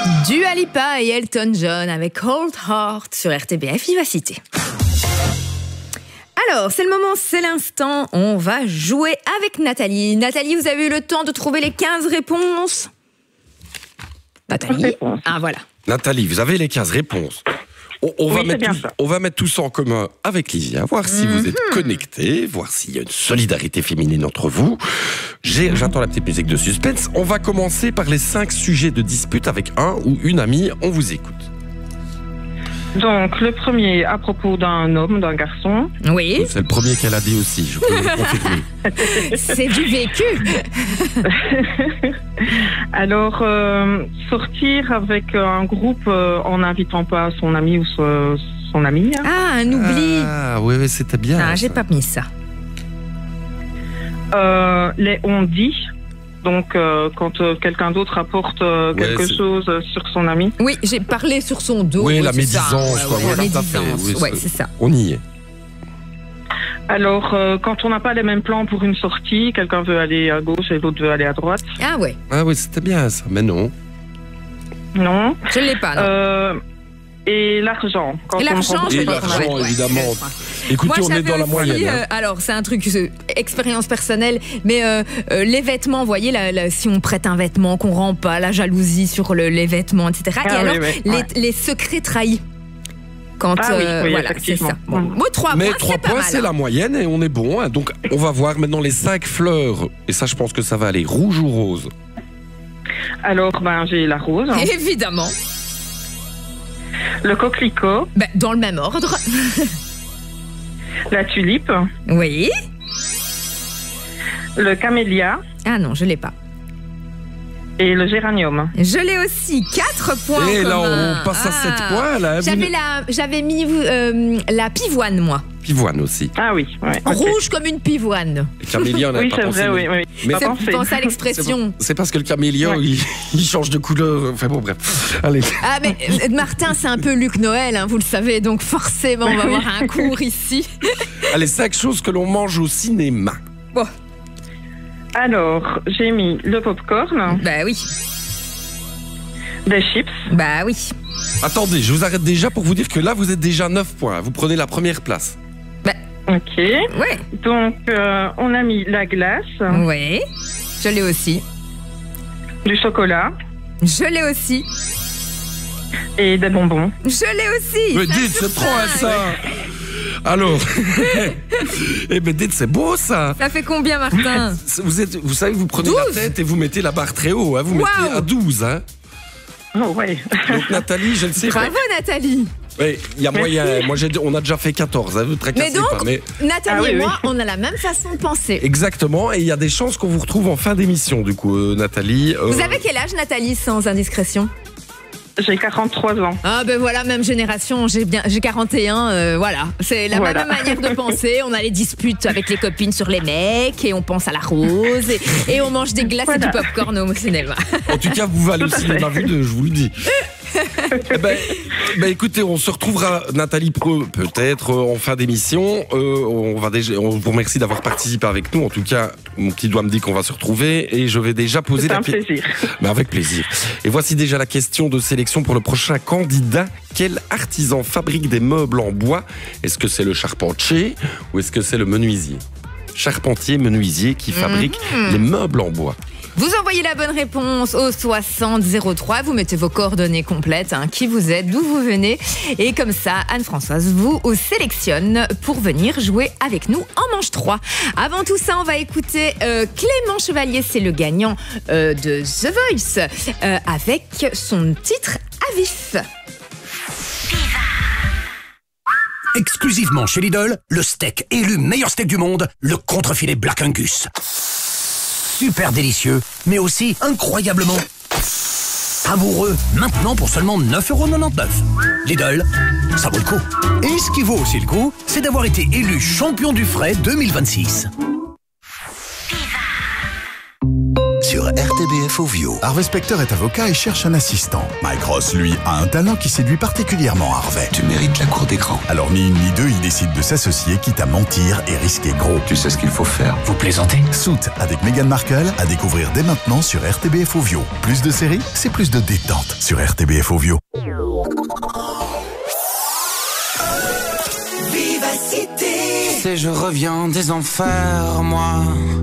Dua Lipa et Elton John avec Cold Heart sur RTBF Vivacité. Alors, c'est le moment, c'est l'instant, on va jouer avec Nathalie. Nathalie, vous avez eu le temps de trouver les 15 réponses? Nathalie? Ah, voilà. Nathalie, vous avez les 15 réponses. On va mettre tout ça en commun avec Lysia, voir si vous êtes connectés, voir s'il y a une solidarité féminine entre vous. J'attends la petite musique de suspense. On va commencer par les 5 sujets de dispute avec un ou une amie. On vous écoute. Donc, le premier à propos d'un homme, d'un garçon. Oui. C'est le premier qu'elle a dit aussi, je peux le confirmer. C'est du vécu. Alors, sortir avec un groupe en n'invitant pas son ami ou son amie. Ah, un oubli. Ah, oui, c'était bien. Ah, j'ai pas mis ça. Les on-dit. Donc, quand quelqu'un d'autre apporte quelque chose sur son ami. Oui, j'ai parlé sur son dos. Oui, la médisance, quoi. La médisance, c'est ça. On y est. Alors, quand on n'a pas les mêmes plans pour une sortie, quelqu'un veut aller à gauche et l'autre veut aller à droite. Ah ouais. Ah oui, c'était bien ça, mais non. Non. Je ne l'ai pas, non. Et l'argent. Et l'argent, évidemment. Écoutez, moi, on est dans la moyenne. Alors, c'est un truc, expérience personnelle, mais les vêtements, vous voyez, si on prête un vêtement, qu'on rend pas, la jalousie sur les vêtements, etc. Et alors, les secrets trahis. Quand, voilà, c'est ça. Bon, moi, 3 mais points, 3 points, c'est la moyenne et on est bon. Hein. Donc, on va voir maintenant les 5 fleurs. Et ça, je pense que ça va aller rouge ou rose. Alors, j'ai la rose. Évidemment. Le coquelicot. Dans le même ordre. La tulipe. Oui. Le camélia. Ah non, je l'ai pas. Et le géranium. Je l'ai aussi, 4 points. Et là, on passe à 7 points. Là, j'avais mis la pivoine, moi. Pivoine aussi. Ah oui. Ouais, rouge comme une pivoine. Le camélia, on n'avait pas pensé. Oui, c'est vrai, oui. Mais pensez à l'expression. C'est parce que le camélia, il change de couleur. Enfin bon, bref. Allez. Ah, mais Martin, c'est un peu Luc Noël, hein, vous le savez. Donc forcément, on va avoir un cours ici. Allez, 5 choses que l'on mange au cinéma. Bon. Alors, j'ai mis le popcorn. Oui. Des chips. Oui. Attendez, je vous arrête déjà pour vous dire que là, vous êtes déjà 9 points. Vous prenez la première place. Ok. Ouais. Donc, on a mis la glace. Oui. Je l'ai aussi. Du chocolat. Je l'ai aussi. Et des bonbons. Je l'ai aussi. Mais dites, c'est trop ça. Alors, dites, c'est beau ça. Ça fait combien, Martin? Vous savez, vous prenez 12. La tête et vous mettez la barre très haut. Hein, vous mettez à 12. Hein. Oh ouais. Donc Nathalie, je le sais. Bravo Nathalie. Oui, il y a moyen. Moi, on a déjà fait 14. Hein, vous tracassez pas. Mais Nathalie et moi, on a la même façon de penser. Exactement. Et il y a des chances qu'on vous retrouve en fin d'émission, du coup, Nathalie. Vous avez quel âge, Nathalie, sans indiscrétion? J'ai 43 ans. Ah voilà, même génération, j'ai 41, voilà. C'est la même manière de penser, on a les disputes avec les copines sur les mecs, et on pense à la rose, et on mange des glaces et du popcorn au cinéma. En tout cas, vous allez au cinéma vu deux, je vous le dis. Écoutez, on se retrouvera, Nathalie, peut-être en fin d'émission. On vous remercie d'avoir participé avec nous. En tout cas, mon petit doigt me dit qu'on va se retrouver et je vais déjà poser la question. C'est un plaisir. Avec plaisir. Et voici déjà la question de sélection pour le prochain candidat. Quel artisan fabrique des meubles en bois? Est-ce que c'est le charpentier ou est-ce que c'est le menuisier? Charpentier, menuisier qui fabrique les meubles en bois. Vous envoyez la bonne réponse au 6003, vous mettez vos coordonnées complètes, qui vous êtes, d'où vous venez. Et comme ça, Anne-Françoise vous sélectionne pour venir jouer avec nous en manche 3. Avant tout ça, on va écouter Clément Chevalier, c'est le gagnant de The Voice, avec son titre à vif. Exclusivement chez Lidl, le steak élu meilleur steak du monde, le contrefilet Black Angus. Super délicieux, mais aussi incroyablement savoureux. Maintenant pour seulement 9,99 €. Lidl, ça vaut le coup. Et ce qui vaut aussi le coup, c'est d'avoir été élu champion du frais 2026. Sur RTB RTBF Ovio. Harvey Specter est avocat et cherche un assistant. Mike Ross, lui, a un talent qui séduit particulièrement Harvey. Tu mérites la cour d'écran. Alors ni une ni deux, ils décident de s'associer, quitte à mentir et risquer gros. Tu sais ce qu'il faut faire. Vous plaisantez? Suits avec Meghan Markle à découvrir dès maintenant sur RTBF Ovio. Plus de séries, c'est plus de détente sur RTBF Ovio. Tu sais, je reviens des enfers, moi.